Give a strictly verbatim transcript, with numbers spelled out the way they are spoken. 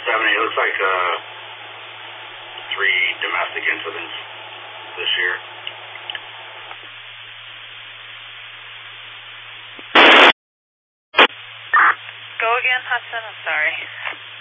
seven eight, looks like uh, three domestic incidents this year. Go again, Hudson, I'm sorry.